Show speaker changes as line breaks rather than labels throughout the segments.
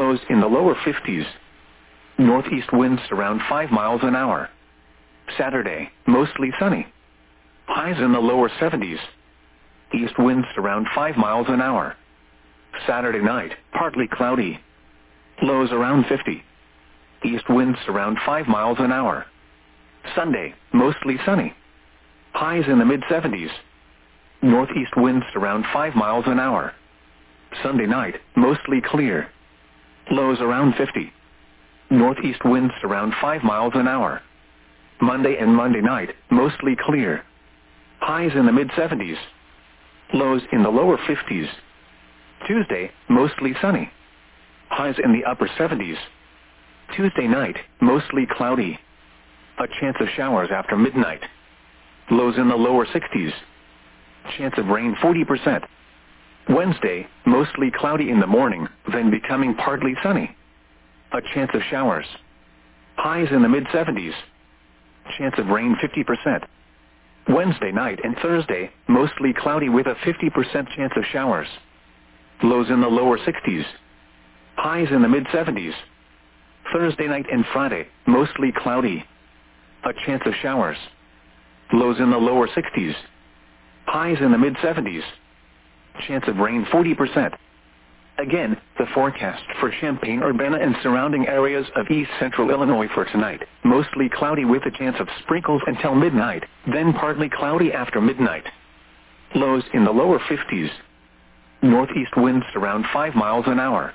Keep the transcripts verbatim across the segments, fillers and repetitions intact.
Lows in the lower fifties. Northeast winds around five miles an hour. Saturday, mostly sunny. Highs in the lower seventies. East winds around five miles an hour. Saturday night, partly cloudy. Lows around fifty. East winds around five miles an hour. Sunday, mostly sunny. Highs in the mid-seventies. Northeast winds around five miles an hour. Sunday night, mostly clear. Lows around fifty. Northeast winds around five miles an hour. Monday and Monday night, mostly clear. Highs in the mid-seventies. Lows in the lower fifties. Tuesday, mostly sunny. Highs in the upper seventies. Tuesday night, mostly cloudy. A chance of showers after midnight. Lows in the lower sixties. Chance of rain forty percent. Wednesday, mostly cloudy in the morning, then becoming partly sunny. A chance of showers. Highs in the mid-seventies. Chance of rain fifty percent. Wednesday night and Thursday, mostly cloudy with a fifty percent chance of showers. Lows in the lower sixties. Highs in the mid-seventies. Thursday night and Friday, mostly cloudy. A chance of showers. Lows in the lower sixties. Highs in the mid-seventies. Chance of rain forty percent. Again, the forecast for Champaign-Urbana and surrounding areas of east central Illinois for tonight. Mostly cloudy with a chance of sprinkles until midnight, then partly cloudy after midnight. Lows in the lower fifties. Northeast winds around five miles an hour.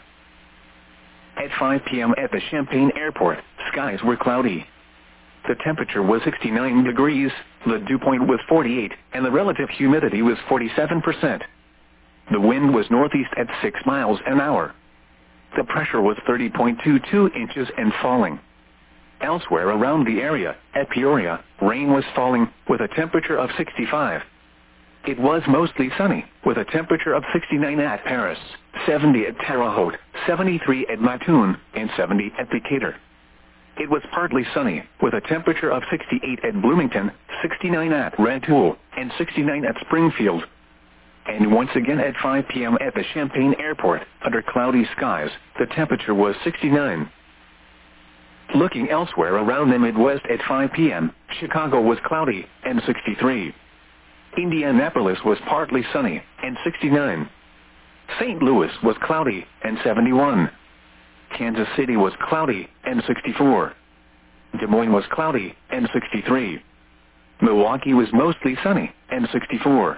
At five p.m. at the Champaign Airport, skies were cloudy. The temperature was sixty-nine degrees, the dew point was forty-eight, and the relative humidity was forty-seven percent. The wind was northeast at six miles an hour. The pressure was thirty point two two inches and falling. Elsewhere around the area, at Peoria, rain was falling, with a temperature of sixty-five. It was mostly sunny, with a temperature of sixty-nine at Paris, seventy at Terre Haute, seventy-three at Mattoon, and seventy at Decatur. It was partly sunny, with a temperature of sixty-eight at Bloomington, sixty-nine at Rantoul, and sixty-nine at Springfield. And once again at five p.m. at the Champaign Airport, under cloudy skies, the temperature was sixty-nine. Looking elsewhere around the Midwest at five p.m., Chicago was cloudy, and sixty-three. Indianapolis was partly sunny, and sixty-nine. Saint Louis was cloudy, and seventy-one. Kansas City was cloudy, and sixty-four. Des Moines was cloudy, and sixty-three. Milwaukee was mostly sunny, and sixty-four.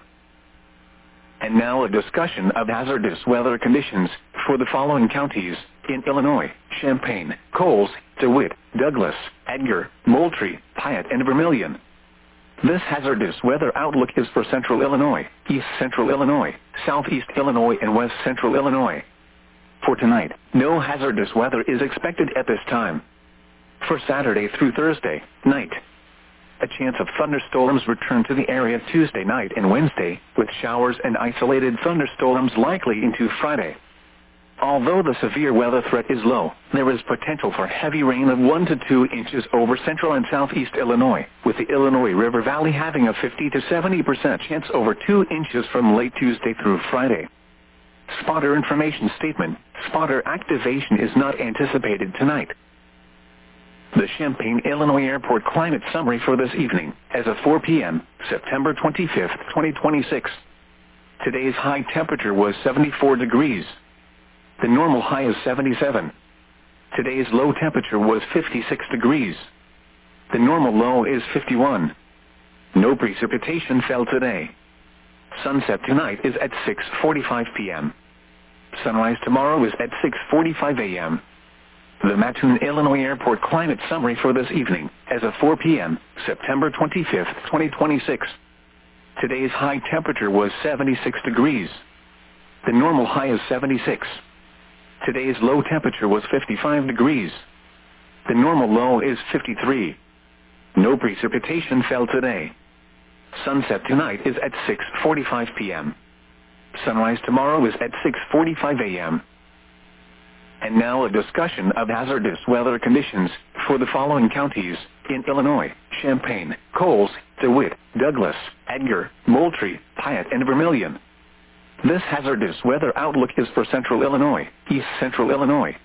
And now a discussion of hazardous weather conditions for the following counties in Illinois: Champaign, Coles, DeWitt, Douglas, Edgar, Moultrie, Piatt, and Vermilion. This hazardous weather outlook is for central Illinois, east central Illinois, southeast Illinois, and west central Illinois. For tonight, no hazardous weather is expected at this time. For Saturday through Thursday night, a chance of thunderstorms return to the area Tuesday night and Wednesday, with showers and isolated thunderstorms likely into Friday. Although the severe weather threat is low, there is potential for heavy rain of one to two inches over central and southeast Illinois, with the Illinois River Valley having a fifty to seventy percent chance over two inches from late Tuesday through Friday. Spotter information statement: spotter activation is not anticipated tonight. The Champaign, Illinois Airport climate summary for this evening, as of four p.m., September twenty-fifth, twenty twenty-six. Today's high temperature was seventy-four degrees. The normal high is seventy-seven. Today's low temperature was fifty-six degrees. The normal low is fifty-one. No precipitation fell today. Sunset tonight is at six forty-five p.m. Sunrise tomorrow is at six forty-five a.m. The Mattoon, Illinois Airport climate summary for this evening, as of four p.m., September twenty-fifth, twenty twenty-six. Today's high temperature was seventy-six degrees. The normal high is seventy-six. Today's low temperature was fifty-five degrees. The normal low is fifty-three. No precipitation fell today. Sunset tonight is at six forty-five p.m. Sunrise tomorrow is at six forty-five a.m. And now a discussion of hazardous weather conditions for the following counties in Illinois: Champaign, Coles, DeWitt, Douglas, Edgar, Moultrie, Piatt, and Vermilion. This hazardous weather outlook is for central Illinois, east central Illinois,